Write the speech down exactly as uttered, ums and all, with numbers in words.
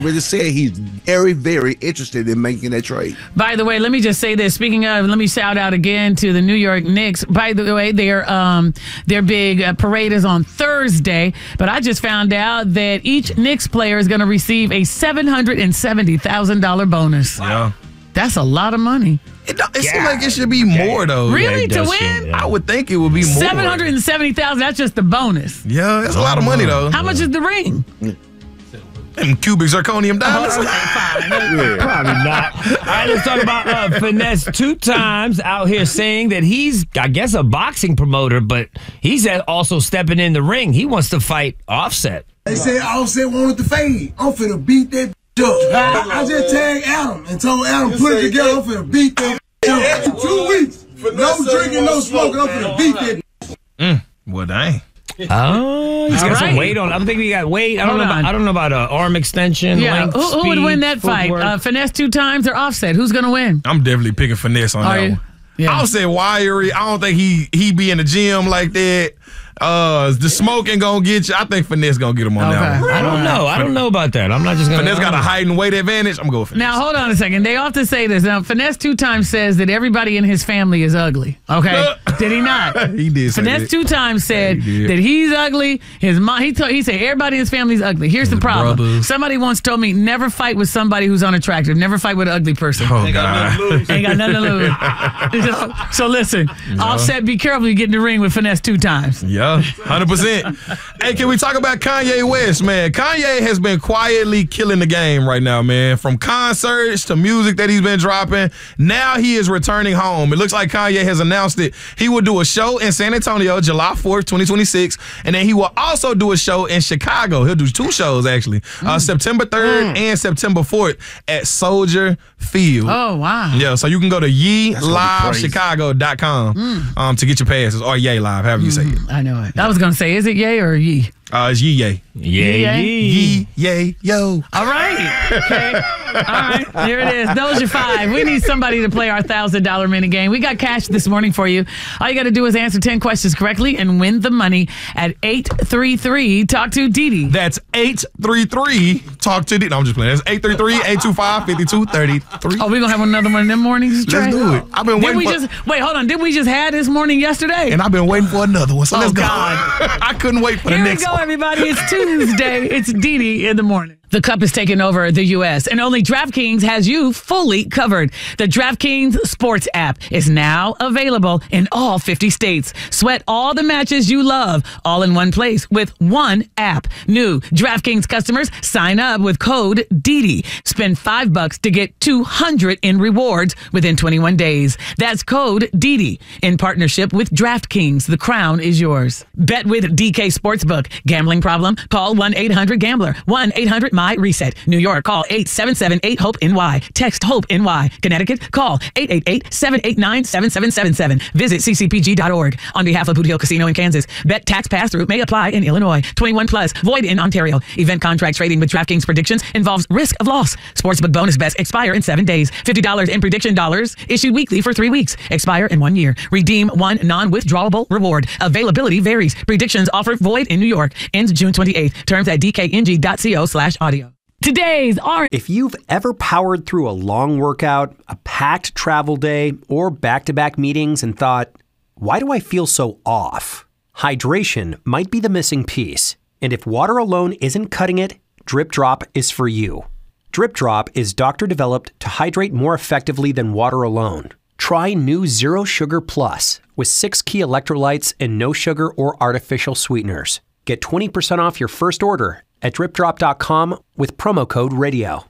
Really said he's very, very interested in making that trade. By the way, let me just say this. Speaking of, let me shout out again to the New York Knicks. By the way, their um their big uh, parade is on Thursday, but I just found out that each Knicks player is going to receive a seven hundred seventy thousand dollars bonus. Yeah. That's a lot of money. It, it yeah. seems like it should be more, though. Really? Yeah, to win? Yeah. I would think it would be more. seven hundred seventy thousand dollars, that's just the bonus. Yeah, that's a lot of money, though. How much is the ring? And cubic zirconium diamonds? Oh, yeah, probably not. All right, let's talk about uh, Finesse two times out here saying that he's, I guess, a boxing promoter, but he's also stepping in the ring. He wants to fight Offset. They said Offset wanted to fade. I'm finna beat that up. I, I just tagged Adam and told Adam, put it together. I'm finna beat that up. In two weeks, no drinking, no smoking. I'm finna beat that. Mm, well, dang. Oh, he's All got right. some weight on. I'm thinking he got weight. I don't Hold know. About, on. I don't know about uh, arm extension. Yeah, length, who, who would speed, win that fight? footwork. Uh, Finesse two times or Offset? Who's going to win? I'm definitely picking Finesse on Are that you? one. Yeah. I'll say wiry. I don't think he he be in the gym like that. Uh, the smoking gonna get you. I think Finesse gonna get him on Okay. that one. I don't know. I don't know about that. I'm not just gonna. Finesse got a height and weight advantage. I'm going for Finesse. Now, hold on a second. They often say this. Now, Finesse two times says that everybody in his family is ugly. Okay? Did he not? He did say Finesse that. two times said Yeah, he did. that he's ugly. His mom, he, told, he said everybody in his family is ugly. Here's the His problem. brothers. Somebody once told me never fight with somebody who's unattractive. Never fight with an ugly person. Oh, God. Ain't got nothing to lose. so, so listen, Offset, be careful you get in the ring with Finesse two times. Yeah, one hundred percent. Hey, can we talk about Kanye West, man? Kanye has been quietly killing the game right now, man. From concerts to music that he's been dropping, now he is returning home. It looks like Kanye has announced it. He will do a show in San Antonio, July fourth, twenty twenty-six, and then he will also do a show in Chicago. He'll do two shows, actually, uh, September third Mm. and September fourth at Soldier Field. Oh, wow. Yeah, so you can go to ye gonna be live crazy. chicago dot com Mm. um, to get your passes, or Ye Live, however you say it. I know it. I was going to say, is it yay or ye? Uh, it's Ye Ye. Yeah, Yee. Ye Ye Yo. All right. Okay. All right. Here it is. Those are five. We need somebody to play our one thousand dollars mini game. We got cash this morning for you. All you got to do is answer ten questions correctly and win the money at eight three three talk to Didi. That's eight three three talk to the. No, I'm just playing. That's eight three three, eight two five, five two three three. Oh, we're going to have another one in the mornings, Trey? Let's do it. I've been Did waiting we for just, wait, hold on. Did we just have this morning yesterday? and I've been waiting for another one. So Oh, let's go. God. I couldn't wait for Here the we next go, one. everybody. It's Tuesday. It's Didi in the morning. The cup is taking over the U S, and only DraftKings has you fully covered. The DraftKings Sports app is now available in all fifty states. Sweat all the matches you love, all in one place with one app. New DraftKings customers sign up with code Didi. Spend five bucks to get two hundred in rewards within twenty-one days. That's code Didi in partnership with DraftKings. The crown is yours. Bet with D K Sportsbook. Gambling problem? Call one eight hundred gambler. one eight hundred my reset. New York, call eight seven seven eight hope N Y. Text HOPE N Y. Connecticut, call eight eight eight seven eight nine seven seven seven seven. Visit c c p g dot org. On behalf of Boot Hill Casino in Kansas, bet tax pass-through may apply in Illinois. twenty-one plus, void in Ontario. Event contract trading with DraftKings predictions involves risk of loss. Sportsbook bonus bets expire in seven days. fifty dollars in prediction dollars issued weekly for three weeks. Expire in one year. Redeem one non-withdrawable reward. Availability varies. Predictions offered void in New York. Ends June twenty-eighth. Terms at d k n g dot co slash audio. Today's are If you've ever powered through a long workout, a packed travel day, or back-to-back meetings and thought, why do I feel so off? Hydration might be the missing piece. And if water alone isn't cutting it, Drip Drop is for you. Drip Drop is doctor-developed to hydrate more effectively than water alone. Try new Zero Sugar Plus with six key electrolytes and no sugar or artificial sweeteners. Get twenty percent off your first order at drip drop dot com with promo code radio.